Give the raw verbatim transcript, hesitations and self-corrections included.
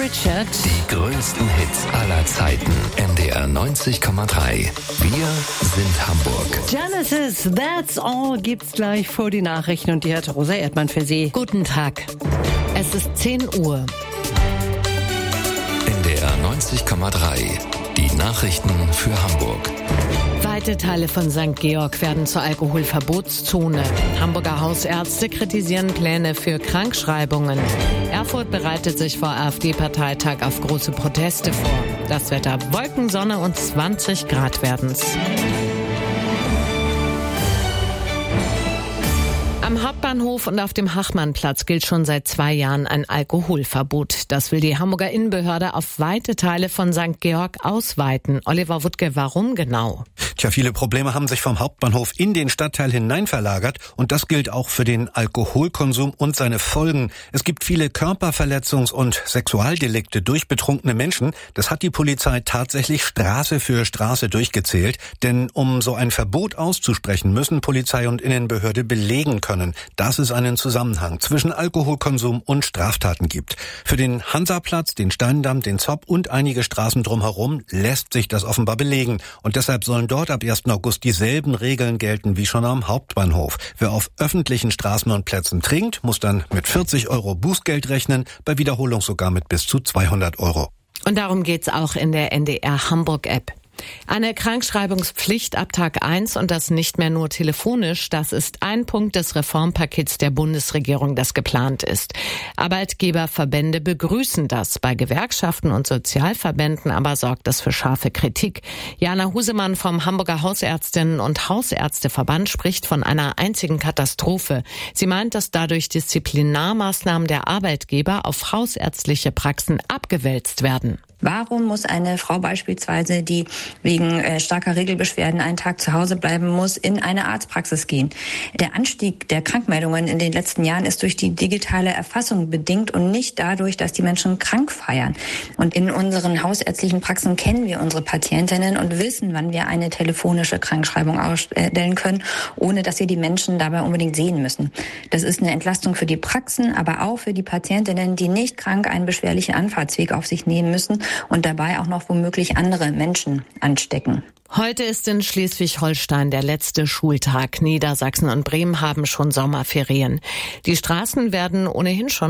Richard. Die größten Hits aller Zeiten. N D R neunzig Komma drei. Wir sind Hamburg. Genesis, That's All gibt's gleich vor die Nachrichten und die hat Rosa Erdmann für Sie. Guten Tag. Es ist zehn Uhr. N D R neunzig Komma drei. Die Nachrichten für Hamburg. Weite Teile von Sankt Georg werden zur Alkoholverbotszone. Hamburger Hausärzte kritisieren Pläne für Krankschreibungen. Erfurt bereitet sich vor AfD-Parteitag auf große Proteste vor. Das Wetter: Wolken, Sonne und zwanzig Grad werden's. Am Hauptbahnhof und auf dem Hachmannplatz gilt schon seit zwei Jahren ein Alkoholverbot. Das will die Hamburger Innenbehörde auf weite Teile von Sankt Georg ausweiten. Oliver Wuttke, warum genau? Tja, viele Probleme haben sich vom Hauptbahnhof in den Stadtteil hinein verlagert und das gilt auch für den Alkoholkonsum und seine Folgen. Es gibt viele Körperverletzungs- und Sexualdelikte durch betrunkene Menschen. Das hat die Polizei tatsächlich Straße für Straße durchgezählt. Denn um so ein Verbot auszusprechen, müssen Polizei und Innenbehörde belegen können, dass es einen Zusammenhang zwischen Alkoholkonsum und Straftaten gibt. Für den Hansaplatz, den Steindamm, den Zopp und einige Straßen drumherum lässt sich das offenbar belegen. Und deshalb sollen dort ab ersten August dieselben Regeln gelten wie schon am Hauptbahnhof. Wer auf öffentlichen Straßen und Plätzen trinkt, muss dann mit vierzig Euro Bußgeld rechnen, bei Wiederholung sogar mit bis zu zweihundert Euro. Und darum geht's auch in der N D R Hamburg-App. Eine Krankschreibungspflicht ab Tag eins und das nicht mehr nur telefonisch, das ist ein Punkt des Reformpakets der Bundesregierung, das geplant ist. Arbeitgeberverbände begrüßen das. Bei Gewerkschaften und Sozialverbänden aber sorgt das für scharfe Kritik. Jana Husemann vom Hamburger Hausärztinnen- und Hausärzteverband spricht von einer einzigen Katastrophe. Sie meint, dass dadurch Disziplinarmaßnahmen der Arbeitgeber auf hausärztliche Praxen abgewälzt werden. Warum muss eine Frau beispielsweise, die wegen äh, starker Regelbeschwerden einen Tag zu Hause bleiben muss, in eine Arztpraxis gehen? Der Anstieg der Krankmeldungen in den letzten Jahren ist durch die digitale Erfassung bedingt und nicht dadurch, dass die Menschen krank feiern. Und in unseren hausärztlichen Praxen kennen wir unsere Patientinnen und wissen, wann wir eine telefonische Krankschreibung ausstellen können, ohne dass wir die Menschen dabei unbedingt sehen müssen. Das ist eine Entlastung für die Praxen, aber auch für die Patientinnen, die nicht krank einen beschwerlichen Anfahrtsweg auf sich nehmen müssen und dabei auch noch womöglich andere Menschen anstecken. Heute ist in Schleswig-Holstein der letzte Schultag. Niedersachsen und Bremen haben schon Sommerferien. Die Straßen werden ohnehin schon